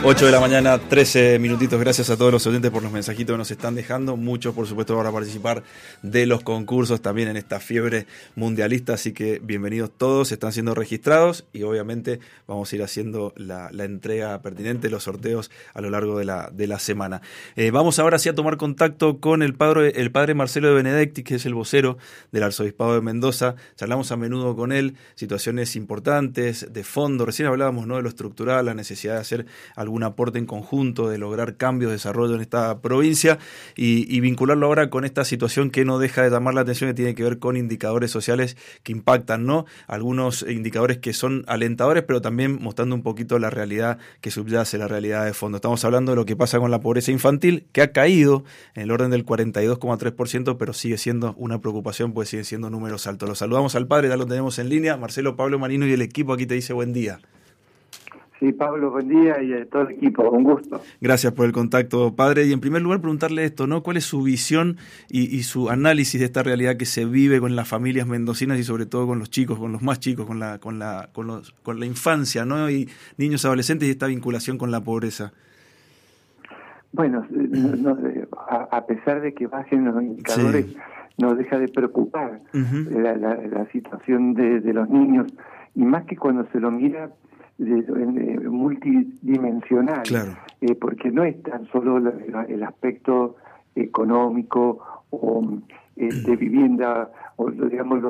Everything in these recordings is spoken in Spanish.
8 de la mañana, 13 minutitos. Gracias a todos los oyentes por los mensajitos que nos están dejando. Muchos, por supuesto, para participar de los concursos también en esta fiebre mundialista. Así que bienvenidos todos. Están siendo registrados y obviamente vamos a ir haciendo la entrega pertinente, los sorteos a lo largo de la semana. Vamos ahora sí a tomar contacto con el padre Marcelo de Benedetti, que es el vocero del Arzobispado de Mendoza. Charlamos a menudo con él, situaciones importantes, de fondo. Recién hablábamos, ¿no?, de lo estructural, la necesidad de hacer algún aporte en conjunto, de lograr cambios de desarrollo en esta provincia y vincularlo ahora con esta situación que no deja de llamar la atención, que tiene que ver con indicadores sociales que impactan, ¿no? Algunos indicadores que son alentadores, pero también mostrando un poquito la realidad que subyace, la realidad de fondo. Estamos hablando de lo que pasa con la pobreza infantil, que ha caído en el orden del 42,3%, pero sigue siendo una preocupación, pues siguen siendo números altos. Lo saludamos al padre, ya lo tenemos en línea. Marcelo, Pablo Marino y el equipo aquí te dice buen día. Sí, Pablo, buen día, y a todo el equipo, un gusto. Gracias por el contacto, padre. Y en primer lugar, preguntarle esto, ¿no? ¿Cuál es su visión y su análisis de esta realidad que se vive con las familias mendocinas y sobre todo con los chicos, con los más chicos, con la infancia, ¿no? Y niños, adolescentes y esta vinculación con la pobreza? Bueno, a pesar de que bajen los indicadores, sí, nos deja de preocupar la situación de los niños, y más que cuando se lo mira multidimensional, claro. Porque no es tan solo el aspecto económico o de vivienda o digamos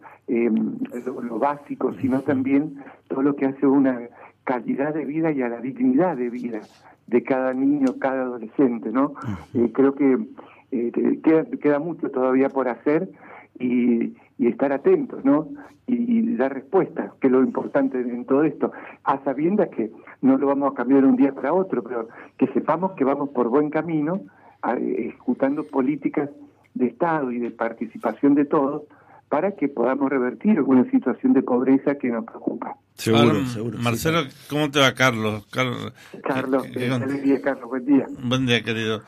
lo básico, sino también todo lo que hace una calidad de vida y a la dignidad de vida de cada niño, cada adolescente, ¿no? Creo que queda mucho todavía por hacer y estar atentos, ¿no? Y dar respuesta, que es lo importante en todo esto, a sabiendas que no lo vamos a cambiar de un día para otro, pero que sepamos que vamos por buen camino, ejecutando políticas de Estado y de participación de todos, para que podamos revertir alguna situación de pobreza que nos preocupa. Seguro. Marcelo, ¿cómo te va, Carlos? Carlos, buen día, Carlos, buen día. Buen día, querido.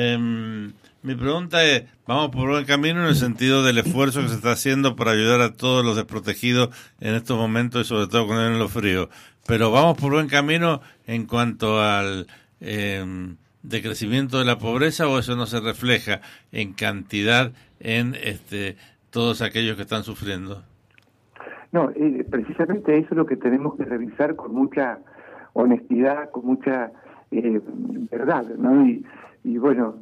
Mi pregunta es, vamos por buen camino en el sentido del esfuerzo que se está haciendo para ayudar a todos los desprotegidos en estos momentos y sobre todo cuando vienen los fríos, pero vamos por buen camino en cuanto al decrecimiento de la pobreza, o eso no se refleja en cantidad en todos aquellos que están sufriendo. No, precisamente eso es lo que tenemos que revisar con mucha honestidad, con mucha verdad, ¿no? Y bueno,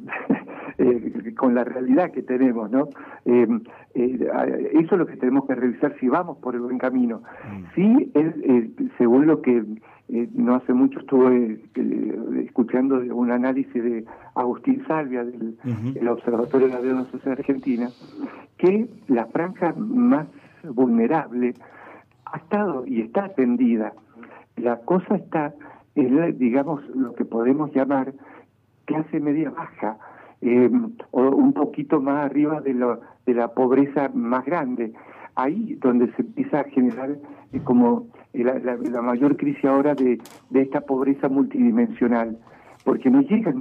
con la realidad que tenemos, ¿no? Eso es lo que tenemos que revisar si vamos por el buen camino. Sí, según lo que no hace mucho estuve escuchando un análisis de Agustín Salvia del Observatorio de la Deuda Social Argentina, que la franja más vulnerable ha estado y está atendida. La cosa está en, digamos, lo que podemos llamar clase media baja, o un poquito más arriba de la pobreza más grande. Ahí donde se empieza a generar como la mayor crisis ahora de esta pobreza multidimensional, porque no llegan